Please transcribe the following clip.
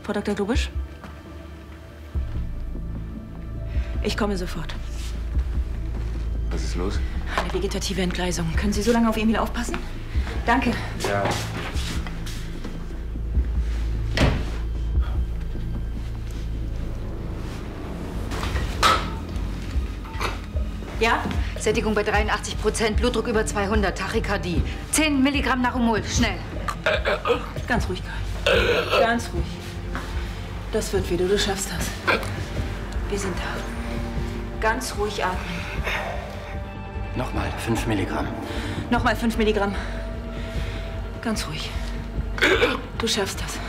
Frau Dr. Globusch? Ich komme sofort. Was ist los? Eine vegetative Entgleisung. Können Sie so lange auf Emil aufpassen? Danke. Ja. Ja? Sättigung bei 83%, Blutdruck über 200, Tachykardie. 10 Milligramm Narumol, schnell. Ganz ruhig, Karl. Ganz ruhig. Das wird wieder, du schaffst das. Wir sind da. Ganz ruhig atmen. Nochmal 5 Milligramm. Nochmal 5 Milligramm. Ganz ruhig. Du schaffst das.